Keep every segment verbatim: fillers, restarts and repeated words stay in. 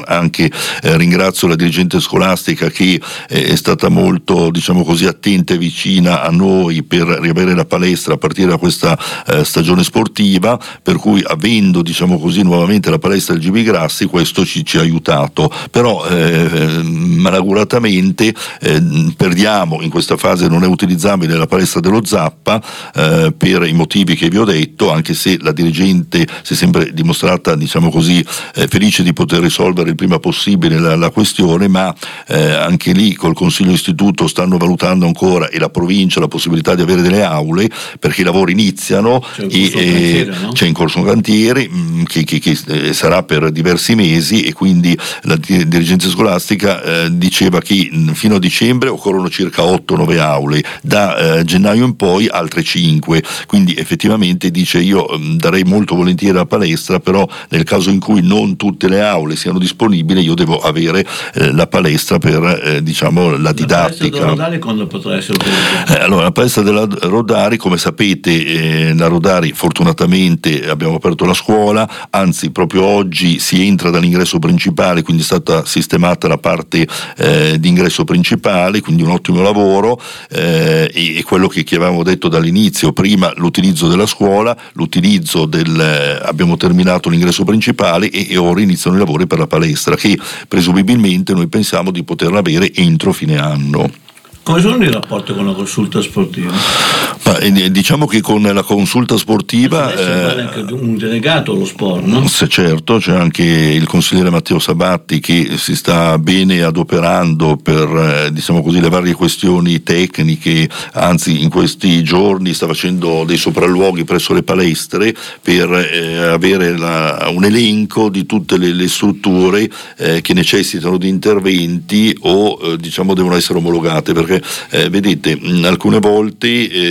anche eh, ringrazio la dirigente scolastica che eh, è stata molto, diciamo così, attenta e vicina a noi per riavere la palestra a partire da questa eh, stagione sportiva, per cui avendo, diciamo così, nuovamente la palestra del G B Grassi, questo ci, ci ha aiutato. Però eh, malauguratamente eh, perdiamo, in questa fase non è utilizzabile la palestra dello Zappa eh, per i motivi che vi ho detto, anche se la dirigente si è sempre dimostrata, diciamo così, eh, felice di poter risolvere il prima possibile la, la questione, ma eh, anche lì col Consiglio Istituto stanno valutando ancora, e la provincia, la possibilità di avere delle aule, perché i lavori iniziano, c'è e eh, no? c'è in corso un cantiere mh, che, che, che eh, sarà per diversi mesi, e quindi la dirigenza scolastica eh, diceva che mh, fino a dicembre occorrono circa otto nove aule, da eh, gennaio in poi altre cinque, quindi effettivamente dice io mh, darei molto volentieri la palestra, però nel caso in cui non tutte le aule siano disponibili io devo avere eh, la palestra per eh, diciamo la, la didattica. La Rodari quando potrà essere utilizzata? Eh, allora la palestra della Rodari, come sapete, eh, la Rodari fortunatamente abbiamo aperto la scuola, anzi proprio oggi si entra dall'ingresso principale, quindi è stata sistemata la parte eh, di ingresso principale, quindi un ottimo lavoro, eh, e, e quello che, che avevamo detto dall'inizio, prima l'utilizzo della scuola, l'utilizzo del eh, abbiamo terminato l'ingresso principale e, e ora iniziano i lavori per la palestra, che presumibilmente noi pensiamo di poterla avere entro fine anno. Come sono i rapporti con la consulta sportiva? Ma, eh, diciamo che con la consulta sportiva c'è eh, anche un delegato allo sport, no? Se certo, c'è anche il consigliere Matteo Sabatti che si sta bene adoperando per eh, diciamo così le varie questioni tecniche, anzi in questi giorni sta facendo dei sopralluoghi presso le palestre per eh, avere la, un elenco di tutte le, le strutture eh, che necessitano di interventi o eh, diciamo devono essere omologate, perché Eh, vedete, mh, alcune volte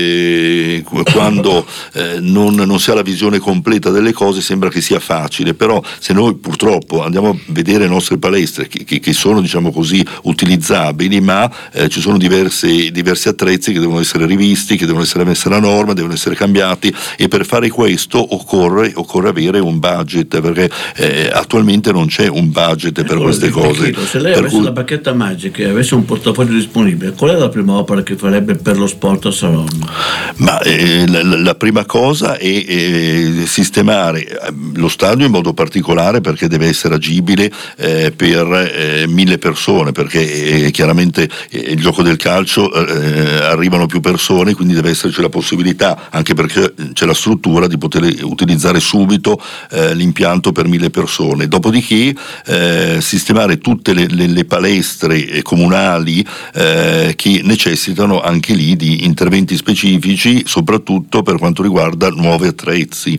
eh, quando eh, non, non si ha la visione completa delle cose sembra che sia facile, però se noi purtroppo andiamo a vedere le nostre palestre che, che, che sono, diciamo così, utilizzabili, ma eh, ci sono diversi, diversi attrezzi che devono essere rivisti, che devono essere messi alla norma, devono essere cambiati, e per fare questo occorre, occorre avere un budget, perché eh, attualmente non c'è un budget per queste cose. Chiedo, se lei per avesse cui... la bacchetta magica e avesse un portafoglio disponibile, qual è la prima opera che farebbe per lo sport a Saronno? Ma eh, la, la prima cosa è eh, sistemare lo stadio in modo particolare, perché deve essere agibile eh, per eh, mille persone, perché eh, chiaramente eh, il gioco del calcio eh, arrivano più persone, quindi deve esserci la possibilità, anche perché c'è la struttura, di poter utilizzare subito eh, l'impianto per mille persone. Dopodiché eh, sistemare tutte le, le, le palestre comunali eh, che necessitano anche lì di interventi specifici, soprattutto per quanto riguarda nuovi attrezzi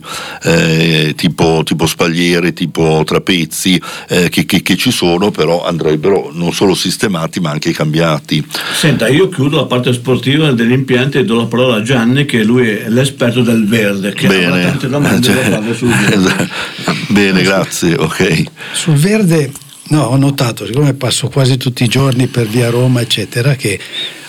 eh, tipo, tipo spalliere, tipo trapezzi eh, che, che, che ci sono, però andrebbero non solo sistemati ma anche cambiati. Senta, io chiudo la parte sportiva degli impianti e do la parola a Gianni, che lui è l'esperto del verde, che Bene. ha tante domande da farle sul verde. Bene, grazie, ok. Sul verde, no, ho notato, siccome passo quasi tutti i giorni per via Roma eccetera, che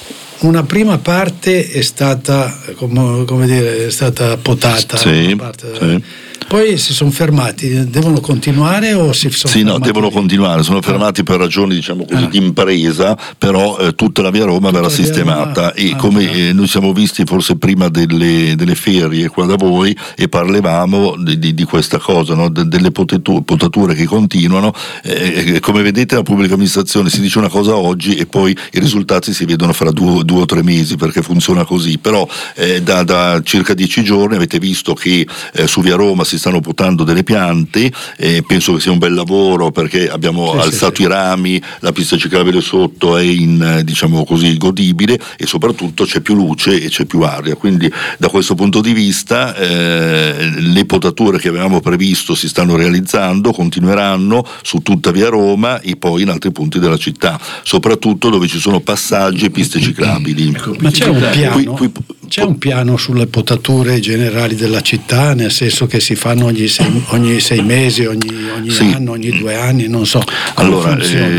una prima parte è stata, come, come dire, è stata potata. Sì, parte, sì. Poi si sono fermati, devono continuare o si sono sì, fermati? No, devono continuare, sono fermati per ragioni, diciamo così, ah. di impresa, però eh, tutta la via Roma verrà sistemata. Roma. E ah, come eh, noi siamo visti forse prima delle, delle ferie qua da voi e parlavamo di, di, di questa cosa, no? De, delle potature, potature che continuano, eh, come vedete la pubblica amministrazione si dice una cosa oggi e poi i risultati si vedono fra due, due o tre mesi, perché funziona così, però eh, da, da circa dieci giorni avete visto che eh, su via Roma si stanno buttando delle piante, eh, penso che sia un bel lavoro, perché abbiamo sì, alzato sì, i rami, la pista ciclabile sotto è in, diciamo così, godibile, e soprattutto c'è più luce e c'è più aria, quindi da questo punto di vista eh, le potature che avevamo previsto si stanno realizzando, continueranno su tutta via Roma e poi in altri punti della città, soprattutto dove ci sono passaggi e piste ciclabili. Ma c'è un piano? Qui, qui, C'è un piano sulle potature generali della città, nel senso che si fanno ogni sei, ogni sei mesi, ogni, ogni sì. anno, ogni due anni, non so. Allora,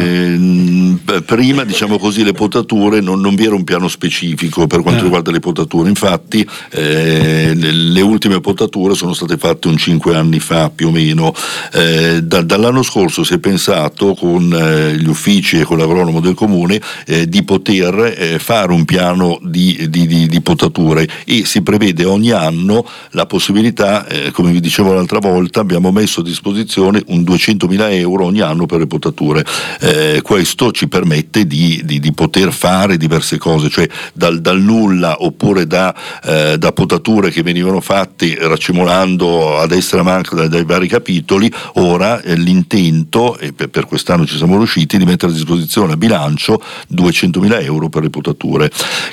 eh, prima diciamo così le potature non, non vi era un piano specifico per quanto eh. riguarda le potature, infatti eh, le, le ultime potature sono state fatte un cinque anni fa più o meno. Eh, da, dall'anno scorso si è pensato con eh, gli uffici e con l'agronomo del comune eh, di poter eh, fare un piano di, di, di, di potature, e si prevede ogni anno la possibilità, eh, come vi dicevo l'altra volta, abbiamo messo a disposizione un duecentomila euro ogni anno per le potature. Eh, questo ci permette di, di, di poter fare diverse cose, cioè dal, dal nulla, oppure da, eh, da potature che venivano fatte racimolando a destra e a manca dai, dai vari capitoli. Ora eh, l'intento, e per, per quest'anno ci siamo riusciti, di mettere a disposizione a bilancio duecentomila euro per le potature,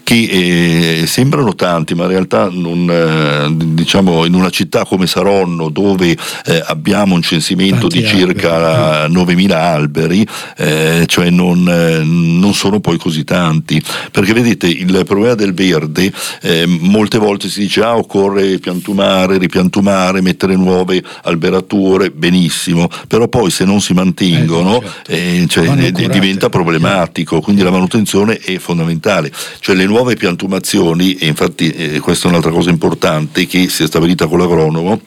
che eh, sembrano tanti, ma in realtà non, eh, diciamo in una città come Saronno, dove eh, abbiamo un censimento tanti di circa alberi. novemila alberi, eh, cioè non, eh, non sono poi così tanti, perché vedete il problema del verde, eh, molte volte si dice ah, occorre piantumare, ripiantumare, mettere nuove alberature, benissimo, però poi se non si mantengono eh, cioè, eh, diventa problematico, quindi la manutenzione è fondamentale, cioè le nuove piantumazioni, e infatti eh, questa è un'altra cosa importante che si è stabilita con l'agronomo,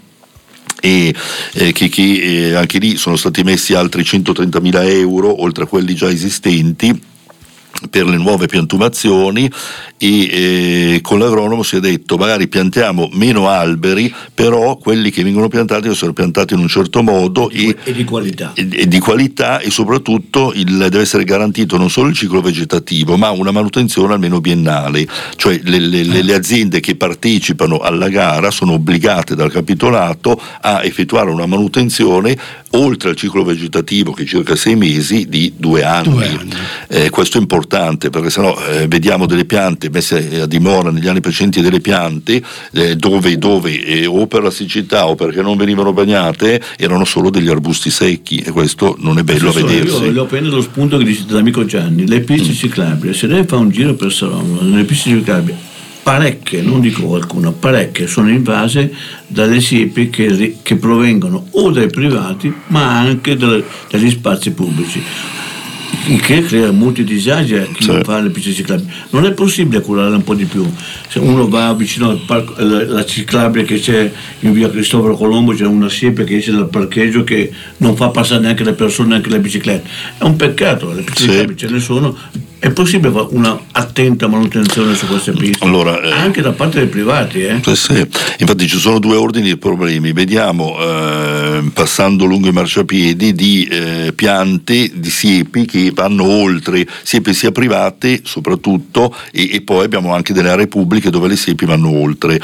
e eh, che, che eh, anche lì sono stati messi altri centotrentamila euro oltre a quelli già esistenti per le nuove piantumazioni, e eh, con l'agronomo si è detto magari piantiamo meno alberi, però quelli che vengono piantati devono essere piantati in un certo modo e, e di qualità e, e di qualità e soprattutto il, deve essere garantito non solo il ciclo vegetativo ma una manutenzione almeno biennale, cioè le, le, le, le aziende che partecipano alla gara sono obbligate dal capitolato a effettuare una manutenzione oltre al ciclo vegetativo, che è circa sei mesi, di due anni, due anni. Eh, questo è importante, perché sennò eh, vediamo delle piante messe a dimora negli anni precedenti, delle piante eh, dove, dove eh, o per la siccità o perché non venivano bagnate erano solo degli arbusti secchi, e questo non è bello a vedersi. Io voglio prendere lo spunto che dice dall'amico Gianni, le piste mm. ciclabili, se lei fa un giro per Saronno, nelle piste ciclabili parecchie, non dico qualcuna, parecchie sono invase dalle siepi che, che provengono o dai privati ma anche dal, dagli spazi pubblici, che crea molti disagi a chi sì. fa le piste ciclabili. Non è possibile curarle un po' di più. Se uno va vicino al parco, la ciclabile che c'è in via Cristoforo Colombo, c'è una siepe che esce dal parcheggio che non fa passare neanche le persone, neanche le biciclette. È un peccato, le piste sì. ciclabili ce ne sono. È possibile fare una attenta manutenzione su queste piste? Allora, eh, anche da parte dei privati, eh? Sì, sì. Infatti ci sono due ordini di problemi. Vediamo eh, passando lungo i marciapiedi di eh, piante di siepi che vanno oltre, siepi sia private soprattutto, e, e poi abbiamo anche delle aree pubbliche dove le siepi vanno oltre.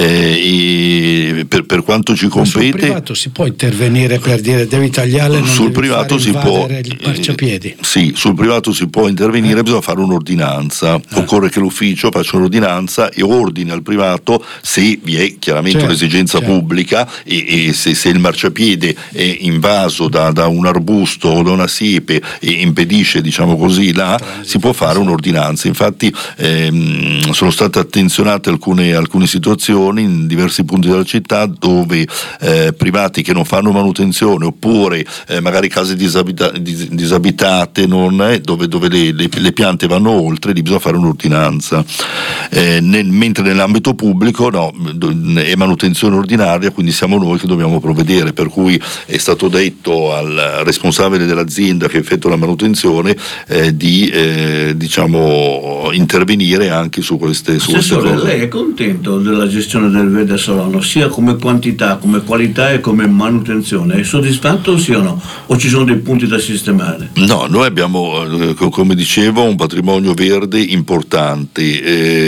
Eh, e per, per quanto ci compete, sul privato si può intervenire per dire devi tagliarle, non sul privato si può il marciapiedi. Eh, sì, sul privato si può intervenire. Eh. Bisogna fare un'ordinanza, eh. occorre che l'ufficio faccia un'ordinanza e ordini al privato, se vi è chiaramente certo, un'esigenza certo. pubblica, e, e se, se il marciapiede è invaso da, da un arbusto o da una siepe e impedisce, diciamo così, là si può fare un'ordinanza. Infatti ehm, sono state attenzionate alcune, alcune situazioni in diversi punti della città dove eh, privati che non fanno manutenzione, oppure eh, magari case disabita- dis- disabitate non, eh, dove, dove le, le, le piante vanno oltre, lì bisogna fare un'ordinanza. Eh, nel, mentre nell'ambito pubblico no, è manutenzione ordinaria, quindi siamo noi che dobbiamo provvedere, per cui è stato detto al responsabile dell'azienda che effettua la manutenzione eh, di eh, diciamo intervenire anche su queste, su queste cose. Lei è contento della gestione del verde a Saronno, sia come quantità, come qualità e come manutenzione? È soddisfatto sì o no? O ci sono dei punti da sistemare? No, noi abbiamo, come dicevo, un patrimonio verde importante,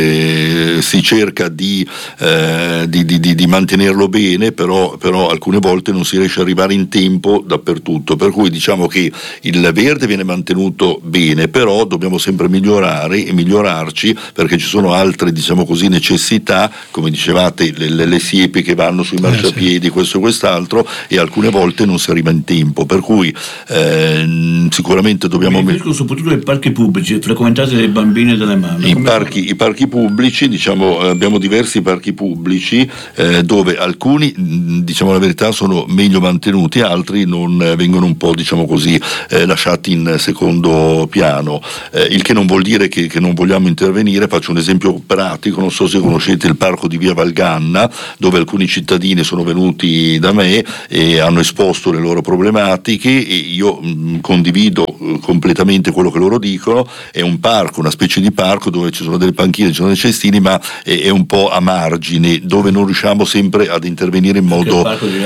eh, si cerca di, eh, di, di, di mantenerlo bene, però, però alcune volte non si riesce ad arrivare in tempo dappertutto, per cui diciamo che il verde viene mantenuto bene, però dobbiamo sempre migliorare e migliorarci, perché ci sono altre, diciamo così, necessità, come dicevate, le, le, le siepi che vanno sui marciapiedi, eh sì. questo e quest'altro, e alcune volte non si arriva in tempo, per cui eh, sicuramente dobbiamo... Mi riferisco soprattutto ai parchi pubblici, pubblici frequentati dai bambini e dalle mamme? I parchi, I parchi pubblici, diciamo, abbiamo diversi parchi pubblici eh, dove alcuni, diciamo la verità, sono meglio mantenuti, altri non eh, vengono un po', diciamo così, eh, lasciati in secondo piano, eh, il che non vuol dire che, che non vogliamo intervenire. Faccio un esempio pratico: non so se conoscete il parco di via Valganna, dove alcuni cittadini sono venuti da me e hanno esposto le loro problematiche, e io mh, condivido eh, completamente quello che loro dicono. È un parco, una specie di parco dove ci sono delle panchine, ci sono dei cestini, ma è, è un po' a margine, dove non riusciamo sempre ad intervenire in modo,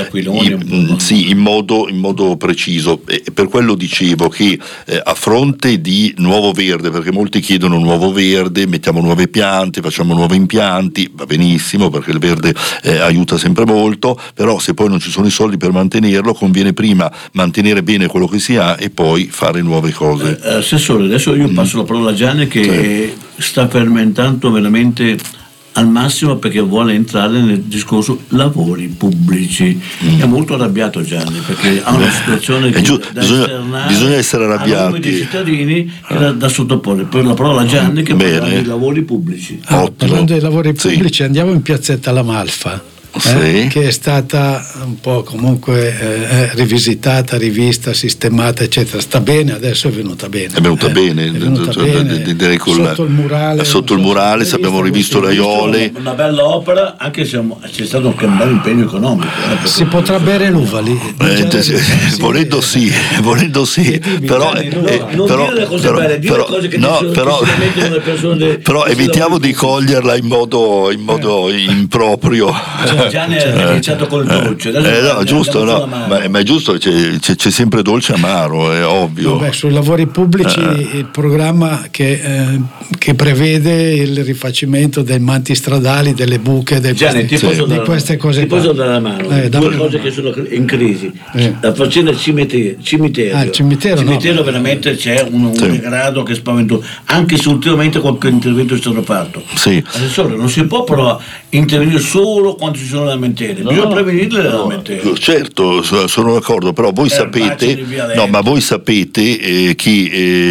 in, sì, in modo, in modo preciso. E per quello dicevo che eh, a fronte di nuovo verde, perché molti chiedono nuovo verde, mettiamo nuove piante, facciamo nuovi impianti, va benissimo perché il verde eh, aiuta sempre molto, però se poi non ci sono i soldi per mantenerlo, conviene prima mantenere bene quello che si ha e poi fare nuove cose. Eh, Assessore, adesso io passo mm. la parola a Gianni, che sì. sta fermentando veramente al massimo perché vuole entrare nel discorso lavori pubblici. Mm. È molto arrabbiato Gianni perché ha una situazione che giu- da bisogna, bisogna essere arrabbiati a nome dei cittadini che da, da sottoporre. Poi la parola a Gianni che parla dei lavori pubblici. Ah, parlando dei lavori pubblici, sì. Andiamo in piazzetta La Malfa. Eh, sì. Che è stata un po' comunque eh, rivisitata, rivista, sistemata, eccetera. Sta bene, adesso è venuta bene. È venuta eh? bene, è venuta d- bene. D- d- col, sotto il murale, sotto il murale so, abbiamo rivisto le aiole. Una bella opera, anche se c'è stato anche un bel impegno economico. Eh, si potrà bere l'uva lì? Eh, sì, volendo sì, volendo sì, però eh, non, non però, dire le cose però, belle, dire però, le cose che no, ci sono, però, che le persone. Però evitiamo di coglierla in modo, in modo eh. improprio. Cioè, Gianni ha iniziato col dolce, eh, no, giusto, no, ma, ma è giusto, c'è, c'è, c'è sempre dolce e amaro, è ovvio. Vabbè, sui lavori pubblici eh. il programma che, eh, che prevede il rifacimento dei manti stradali, delle buche, del Gianni, queste, ti posso di queste cose. Ti posso dare la mano, eh, due cose che sono in crisi. Eh. La faccenda cimitero, cimitero. Ah, il cimitero, cimitero no, veramente c'è un, un sì. degrado che spaventoso, anche se ultimamente qualche intervento è stato fatto. Sì. Assessore, non si può però intervenire solo quando ci sono lamentele, no, bisogna prevenirle le lamentele. Certo, sono d'accordo, però voi eh, sapete, no, ma voi sapete eh, chi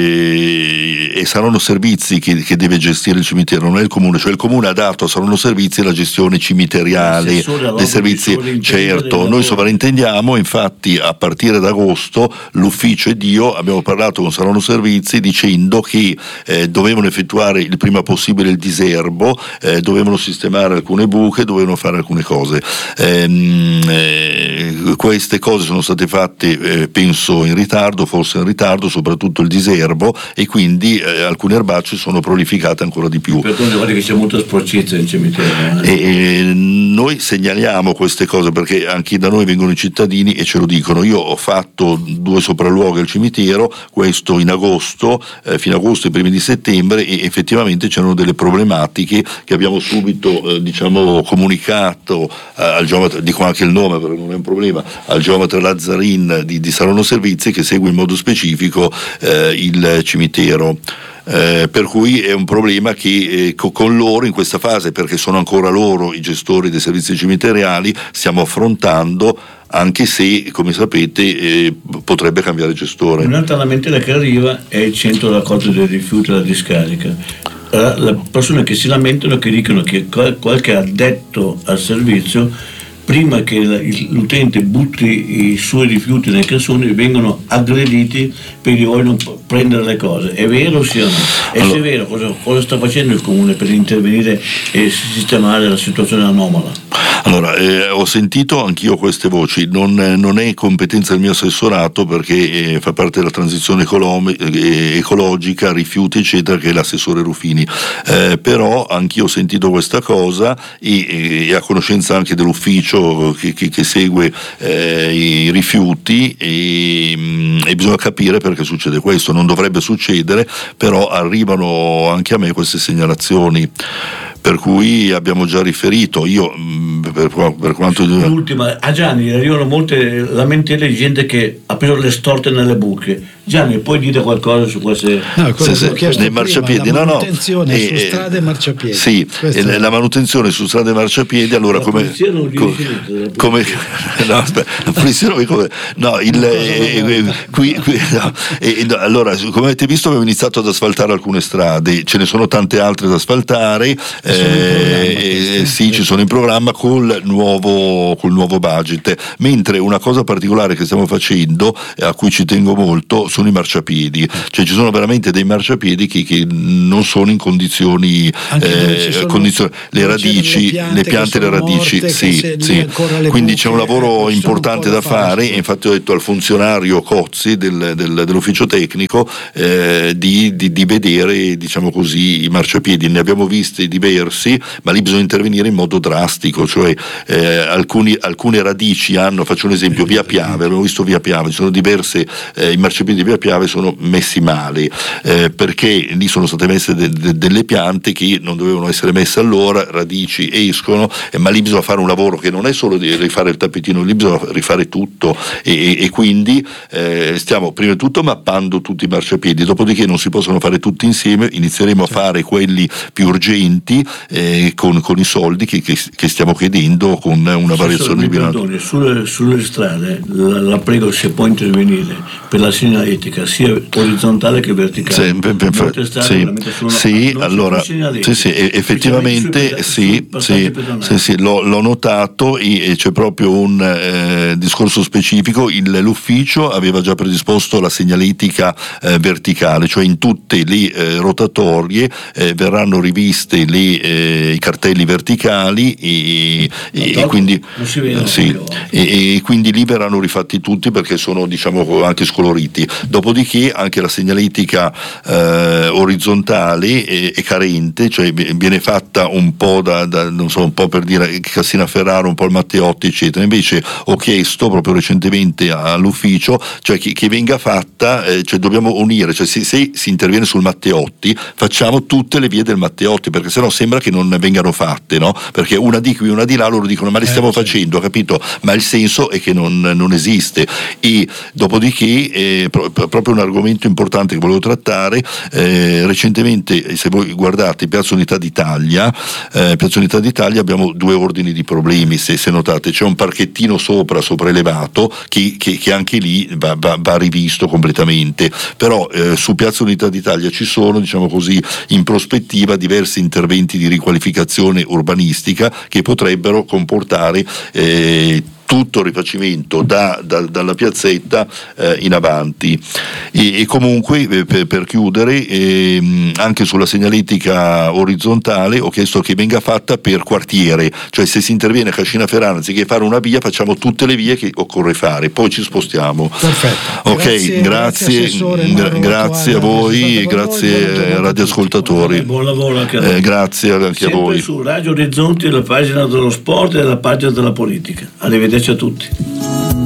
eh, e saranno servizi che, che deve gestire il cimitero, non è il comune, cioè il comune ha dato a Saronno Servizi la gestione cimiteriale dei servizi, certo, noi sovrintendiamo, infatti a partire da agosto l'ufficio ed io abbiamo parlato con Saronno Servizi dicendo che eh, dovevano effettuare il prima possibile il diserbo, eh, dovevano sistemare alcune buche, dovevano fare alcune cose. Ehm, eh, queste cose sono state fatte eh, penso in ritardo, forse in ritardo, soprattutto il diserbo, e quindi eh, alcune erbacce sono prolificate ancora di più. Perché guardi che c'è molta sporcizia in cimitero. Eh? E, e noi segnaliamo queste cose perché anche da noi vengono i cittadini e ce lo dicono. Io ho fatto due sopralluoghi al cimitero, questo in agosto, eh, fino a agosto e primi di settembre, e effettivamente c'erano delle problematiche che abbiamo subito eh, diciamo comunicato eh, al geometra, dico anche il nome perché non è un problema, al geometra Lazzarin di, di Saronno Servizi, che segue in modo specifico eh, il cimitero. Eh, per cui è un problema che eh, co- con loro in questa fase, perché sono ancora loro i gestori dei servizi cimiteriali, stiamo affrontando, anche se come sapete eh, potrebbe cambiare gestore. Un'altra lamentela che arriva è il centro raccolta dei rifiuti e la discarica. Le persone che si lamentano, che dicono che qualche addetto al servizio, prima che l'utente butti i suoi rifiuti nei cassoni, vengono aggrediti perché vogliono prendere le cose. È vero o sia no? E allora, se è vero, cosa, cosa sta facendo il comune per intervenire e sistemare la situazione anomala? Allora, eh, ho sentito anch'io queste voci, non, non è competenza del mio assessorato perché eh, fa parte della transizione econom- eh, ecologica, rifiuti eccetera, che è l'assessore Ruffini, eh, però anch'io ho sentito questa cosa e, e a conoscenza anche dell'ufficio che, che, che segue eh, i rifiuti e, e bisogna capire perché succede questo. Non dovrebbe succedere, però arrivano anche a me queste segnalazioni, per cui abbiamo già riferito. Io per, per quanto l'ultima a Gianni arrivano molte lamentele di gente che ha preso le storte nelle buche. Gianni, puoi dire qualcosa su queste no, se, se, nei marciapiedi? La no, manutenzione no. su eh, strade e marciapiedi. Sì, eh, la manutenzione su strade e marciapiedi, allora la come, polizia non come, dice come no, aspetta, la polizia non come, no, il, eh, eh, qui, qui, no, eh, no, allora come avete visto abbiamo iniziato ad asfaltare alcune strade, ce ne sono tante altre da asfaltare, eh, eh, sì, ci sono in programma col nuovo, col nuovo budget, mentre una cosa particolare che stiamo facendo, a cui ci tengo molto, sono i marciapiedi, cioè ci sono veramente dei marciapiedi che, che non sono in condizioni, eh, condizioni le radici, le piante, le piante e le radici, morte, sì, sì. Quindi c'è un lavoro importante da fare, e infatti ho detto al funzionario Cozzi del, del, dell'ufficio tecnico eh, di, di, di vedere, diciamo così, i marciapiedi. Ne abbiamo visti diversi, ma lì bisogna intervenire in modo drastico, cioè eh, alcuni, alcune radici hanno, faccio un esempio, via Piave, abbiamo visto via Piave, ci sono diverse, eh, i marciapiedi di via Piave sono messi male, eh, perché lì sono state messe de, de, delle piante che non dovevano essere messe allora, radici escono, eh, ma lì bisogna fare un lavoro che non è solo di rifare il tappetino, lì bisogna rifare tutto, e, e quindi eh, stiamo prima di tutto mappando tutti i marciapiedi, dopodiché non si possono fare tutti insieme, inizieremo a fare quelli più urgenti eh, con, con i soldi che, che, che stiamo chiedendo, con una variazione di bilancio. Sulle, sulle strade la, la prego se può intervenire per la segnaletica sia orizzontale che verticale. Sì, per, per, sì, sono, sì allora sì, sì, effettivamente sì, sì, sì, sì, l'ho, l'ho notato, e, e c'è proprio un eh, discorso specifico. Il, l'ufficio aveva già predisposto la segnaletica eh, verticale, cioè in tutte le eh, rotatorie eh, verranno riviste le, eh, i cartelli verticali, e, e, e quindi eh, sì, e, e quindi lì verranno rifatti tutti, perché sono, diciamo, anche scoloriti. Dopodiché anche la segnaletica eh, orizzontale è, è carente, cioè viene fatta un po' da, da non so, un po' per dire Cassina Ferraro, un po' il Matteotti, eccetera. Invece ho chiesto proprio recentemente all'ufficio, cioè che, che venga fatta, eh, cioè dobbiamo unire, cioè se, se si interviene sul Matteotti facciamo tutte le vie del Matteotti, perché sennò sembra che non vengano fatte, no? Perché una di qui, una di là, loro dicono ma le stiamo eh, facendo, sì. Capito? Ma il senso è che non, non esiste. E dopodiché eh, pro, proprio un argomento importante che volevo trattare, eh, recentemente, se voi guardate Piazza Unità d'Italia, eh, Piazza Unità d'Italia abbiamo due ordini di problemi, se, se notate c'è un parchettino sopra sopraelevato che, che, che anche lì va, va, va rivisto completamente, però eh, su Piazza Unità d'Italia ci sono, diciamo così, in prospettiva diversi interventi di riqualificazione urbanistica che potrebbero comportare eh, tutto il rifacimento da, da, dalla piazzetta eh, in avanti. E, e comunque eh, per, per chiudere eh, anche sulla segnaletica orizzontale ho chiesto che venga fatta per quartiere, cioè se si interviene a Cascina Ferrara anziché fare una via facciamo tutte le vie che occorre fare, poi ci spostiamo. Perfetto. Ok, grazie, grazie, grazie, grazie a voi e grazie ai radioascoltatori. Buon lavoro anche a voi. Eh, grazie anche Sempre a voi. Su Radio Orizzonti, la pagina dello sport e la pagina della politica. Arrivederci a tutti.